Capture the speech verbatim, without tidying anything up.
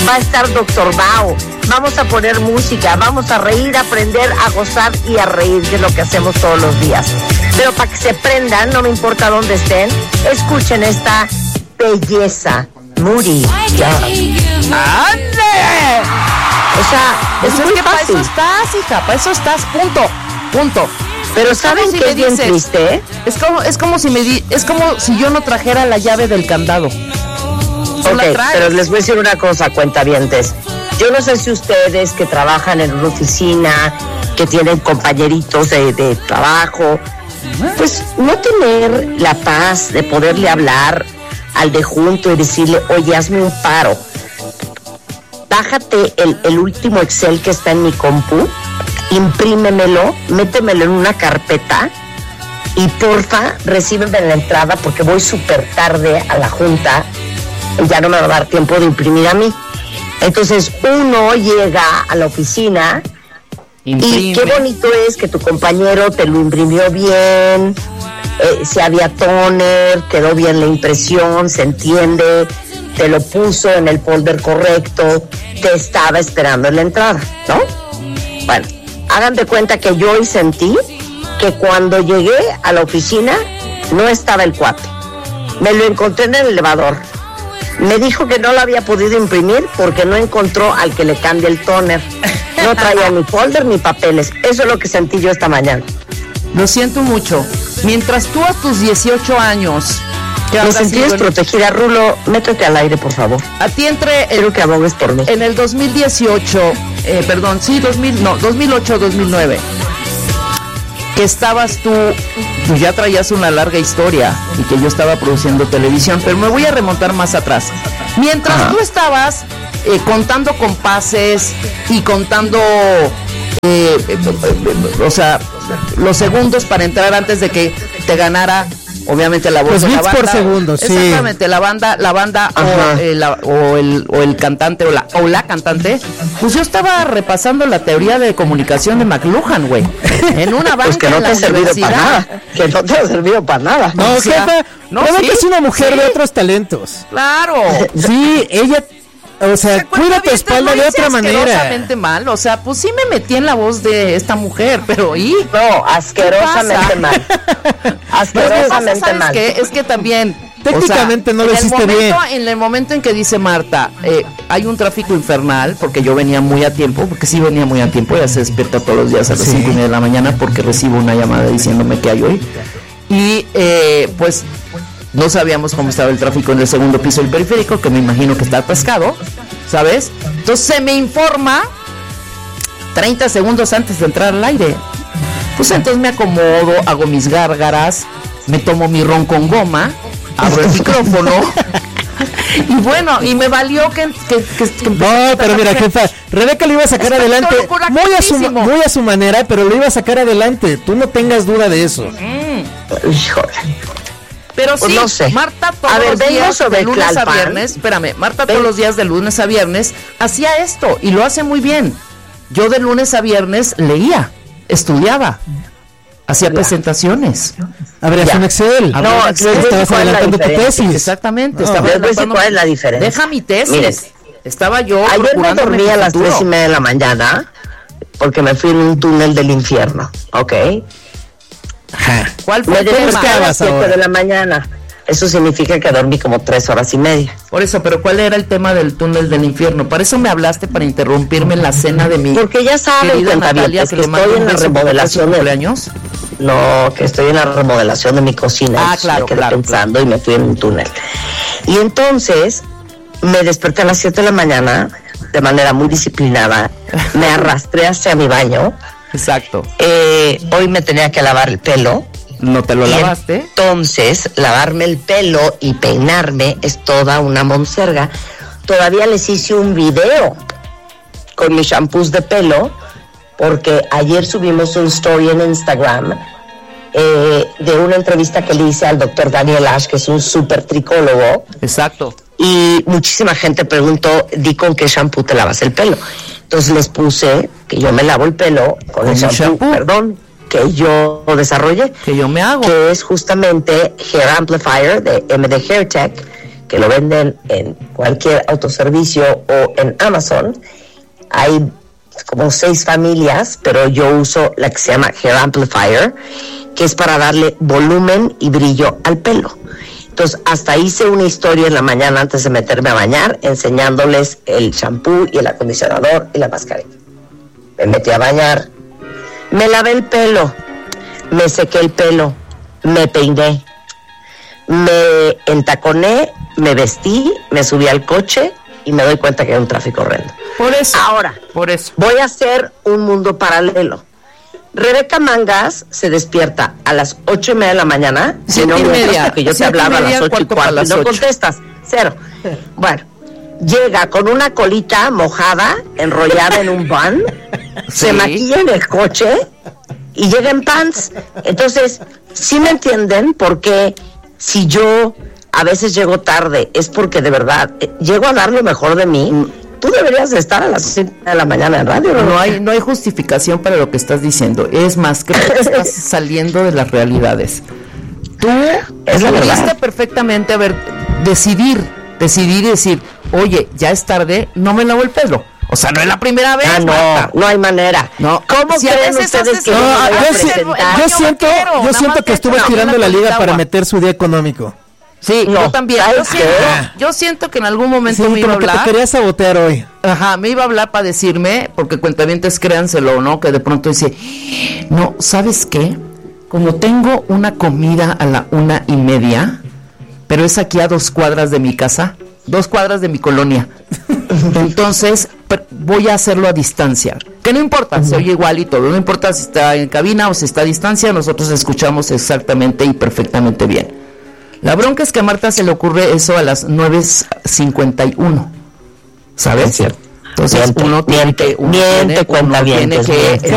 va a estar doctor Bao, vamos a poner música, vamos a reír, a aprender, a gozar y a reír, que es lo que hacemos todos los días. Pero para que se prendan, no me importa dónde estén, escuchen esta belleza. Moody Jazz. ¡Ande! O sea, es, es muy que fácil. Para eso estás, hija, para eso estás, punto, punto. Pero es ¿saben si qué es bien dices, triste? Es como, es como si me di, es como si yo no trajera la llave del candado. Ok, pero les voy a decir una cosa, cuentavientes. Yo no sé si ustedes que trabajan en una oficina, que tienen compañeritos de, de trabajo, pues no tener la paz de poderle hablar al de junto y decirle, oye, hazme un paro. Bájate el, el último Excel que está en mi compu, imprímemelo, métemelo en una carpeta y porfa, recíbeme en la entrada porque voy súper tarde a la junta y ya no me va a dar tiempo de imprimir a mí. Entonces uno llega a la oficina Imprime. Y qué bonito es que tu compañero te lo imprimió bien, eh, si había toner, quedó bien la impresión, se entiende, te lo puso en el folder correcto, te estaba esperando en la entrada, ¿no? Bueno, hagan de cuenta que yo hoy sentí que cuando llegué a la oficina no estaba el cuate. Me lo encontré en el elevador. Me dijo que no lo había podido imprimir porque no encontró al que le cambie el toner. No traía ni folder ni papeles. Eso es lo que sentí yo esta mañana. Lo siento mucho. Mientras tú a tus dieciocho años... Me sentí desprotegida. En... Rulo, métete al aire, por favor. A ti entre... Quiero que abogues por mí. En el dos mil dieciocho, eh, perdón, sí, dos mil, no, dos mil ocho, dos mil nueve, que estabas tú, tú ya traías una larga historia y que yo estaba produciendo televisión, pero me voy a remontar más atrás. Mientras Ajá. tú estabas eh, contando compases y contando, eh, eh, eh, o sea, los segundos para entrar antes de que te ganara, obviamente, la voz pues de la banda. por segundo, sí. Exactamente, la banda, la banda o, eh, la, o, el, o el cantante o la, o la cantante. Pues yo estaba repasando la teoría de comunicación de McLuhan, güey. En una banca pues que no en te la ha servido para nada. Que no te ha servido para nada. No, o sea, jefa, no, sí, es una mujer sí. de otros talentos. Claro. Sí, ella... O sea, cuida tu espalda de otra manera. Asquerosamente mal, o sea, pues sí me metí en la voz de esta mujer, pero ¿y? No, asquerosamente mal. Asquerosamente ¿sabes mal. Qué? Es que también... Técnicamente o sea, no lo hiciste momento, bien. En el momento en que dice Marta, eh, hay un tráfico infernal, porque yo venía muy a tiempo, porque sí venía muy a tiempo, ya se despierta todos los días a las sí. cinco y media de la mañana porque recibo una llamada diciéndome que hay hoy. Y eh, pues... no sabíamos cómo estaba el tráfico en el segundo piso del periférico, que me imagino que está atascado, ¿sabes? Entonces se me informa treinta segundos antes de entrar al aire. Pues entonces me acomodo, hago mis gárgaras, me tomo mi ron con goma, abro el micrófono y bueno, y me valió que... que, que, que no, pero mira, jefa, Rebeca lo iba a sacar adelante muy a, su, muy a su manera, pero lo iba a sacar adelante. Tú no tengas duda de eso. Mm. Híjole. Pero sí, pues no sé. Marta todos a ver, los días sobre de lunes Tlalpan. a viernes, espérame, Marta todos los días de lunes a viernes hacía esto y lo hace muy bien. Yo de lunes a viernes leía, estudiaba, hacía ya. presentaciones. Abrías un Excel. No, no estabas adelantando tu tesis. Exactamente. No, estaba adelantando. ¿Cuál es la diferencia? Deja mi tesis. Miren, estaba yo ayer me dormí a las tres y media de la mañana porque me fui en un túnel del infierno, ¿ok? Ajá. ¿Cuál fue me el tema? a las siete de la mañana. Eso significa que dormí como tres horas y media. Por eso, pero ¿cuál era el tema del túnel del infierno? Para eso me hablaste, para interrumpirme en la cena de mi porque ya saben, Natalia, que, que estoy en la remodelación de cumpleaños. No, que estoy en la remodelación de mi cocina. Ah, claro, me quedé claro, pensando claro. y me fui en un túnel. Y entonces me desperté a las siete de la mañana de manera muy disciplinada. Me arrastré hacia mi baño. Exacto. Eh, hoy me tenía que lavar el pelo. ¿No te lo lavaste? Entonces, lavarme el pelo y peinarme es toda una monserga. Todavía les hice un video con mis shampoos de pelo, porque ayer subimos un story en Instagram eh, de una entrevista que le hice al doctor Daniel Ash, que es un súper tricólogo. Exacto. Y muchísima gente preguntó, di con qué shampoo te lavas el pelo. Entonces les puse que yo me lavo el pelo con, con el shampoo, shampoo, perdón, que yo desarrollé. Que yo me hago. Que es justamente Hair Amplifier de M D Hair Tech, que lo venden en cualquier autoservicio o en Amazon. Hay como seis familias, pero yo uso la que se llama Hair Amplifier, que es para darle volumen y brillo al pelo. Entonces, hasta hice una historia en la mañana antes de meterme a bañar, enseñándoles el shampoo y el acondicionador y la mascarilla. Me metí a bañar, me lavé el pelo, me sequé el pelo, me peiné, me entaconé, me vestí, me subí al coche y me doy cuenta que hay un tráfico horrendo. Por eso. Ahora, por eso. voy a hacer un mundo paralelo. Rebeca Mangas se despierta a las ocho y media de la mañana. Siete no y media. Que yo te hablaba a las ocho y cuarto y no contestas. Cero. Bueno, llega con una colita mojada, enrollada en un bun, sí. Se maquilla en el coche y llega en pants. Entonces, ¿sí me entienden? Porque si yo a veces llego tarde, es porque de verdad eh, llego a dar lo mejor de mí. Tú deberías de estar a las siete de la mañana en radio, ¿no? No hay, no hay justificación para lo que estás diciendo. Es más, creo que estás saliendo de las realidades. Tú es la pudiste perfectamente haber decidir, decidir y decir, oye, ya es tarde, no me lavo el pelo. O sea, no es la primera vez. Ah, no, Marta. No hay manera. No. ¿Cómo si creen ustedes que no, no yo, yo, yo siento, yo siento que estuvo tirando la liga para meter su día económico. Sí, no, yo también. Yo siento, yo siento que en algún momento sí, me iba a hablar. Que te quería sabotear hoy. Ajá, me iba a hablar para decirme, porque cuentavientes créanselo, ¿no? Que de pronto dice, no, ¿sabes qué? Como tengo una comida a la una y media, pero es aquí a dos cuadras de mi casa, dos cuadras de mi colonia. Entonces, voy a hacerlo a distancia. Que no importa, uh-huh. Se oye igual y todo. No importa si está en cabina o si está a distancia, nosotros escuchamos exactamente y perfectamente bien. La bronca es que a Marta se le ocurre eso a las nueve cincuenta y uno, ¿sabes? Es cierto. Entonces miente, uno tiene miente, que uno miente, tiene, cuenta uno bien, tiene que